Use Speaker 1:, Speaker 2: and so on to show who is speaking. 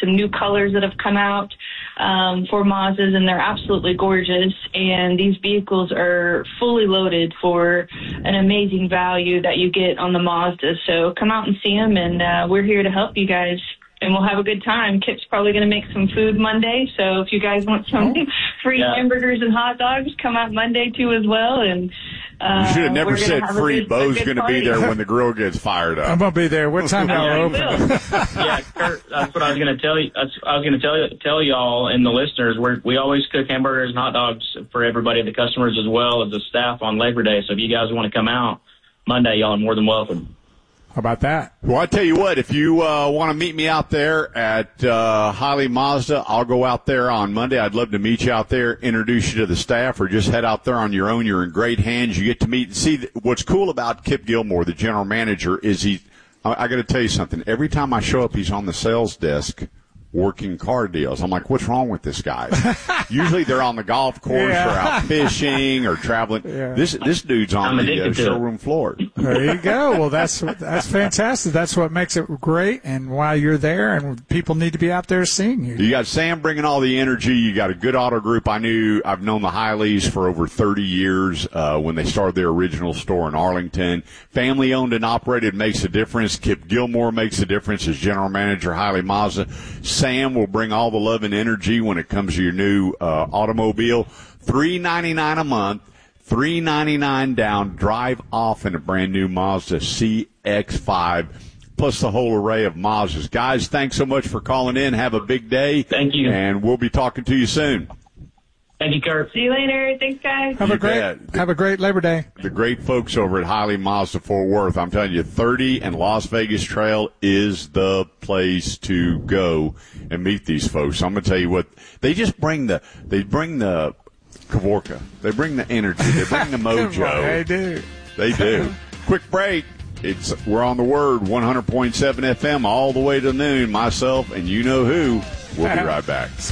Speaker 1: some new colors that have come out for Mazdas, and they're absolutely gorgeous. And these vehicles are fully loaded for an amazing value that you get on the Mazda. So come out and see them, and we're here to help you guys. And we'll have a good time. Kip's probably going to make some food Monday, so if you guys want some free hamburgers and hot dogs, come out Monday too as well. And
Speaker 2: you should have never said free. Bo's going to be there when the grill gets fired up.
Speaker 3: I'm going to be there. What time y'all open?
Speaker 4: Yeah, Kurt, that's what I was going to tell you. I was going to tell y'all and the listeners. We always cook hamburgers and hot dogs for everybody, the customers as well as the staff on Labor Day. So if you guys want to come out Monday, y'all are more than welcome.
Speaker 3: How about that?
Speaker 2: Well, I tell you what, if you want to meet me out there at Hiley Mazda, I'll go out there on Monday. I'd love to meet you out there, introduce you to the staff, or just head out there on your own. You're in great hands. You get to meet. See, what's cool about Kip Gilmore, the general manager, is I got to tell you something. Every time I show up, he's on the sales desk working car deals. I'm like, what's wrong with this guy? Usually they're on the golf course or out fishing or traveling. Yeah. This dude's on the showroom floor.
Speaker 3: There you go. Well, that's fantastic. That's what makes it great, and why you're there, and people need to be out there seeing you.
Speaker 2: You got Sam bringing all the energy. You got a good auto group. I've known the Hileys for over 30 years when they started their original store in Arlington. Family owned and operated makes a difference. Kip Gilmore makes a difference as general manager, Hiley Mazda. Sam will bring all the love and energy when it comes to your new automobile. $399 a month, $399 down. Drive off in a brand new Mazda CX-5, plus the whole array of Mazdas. Guys, thanks so much for calling in. Have a big day.
Speaker 4: Thank you.
Speaker 2: And we'll be talking to you soon.
Speaker 4: Thank you, Kurt.
Speaker 1: See you later. Thanks, guys.
Speaker 3: Have a great Labor Day.
Speaker 2: The great folks over at Hiley Mazda Fort Worth. I'm telling you, 30 and Las Vegas Trail is the place to go and meet these folks. I'm going to tell you what, they bring the Kavorka. They bring the energy. They bring the mojo.
Speaker 3: They do.
Speaker 2: They do. Quick break. We're on the Word, 100.7 FM all the way to noon. Myself and you know who. We'll be right back.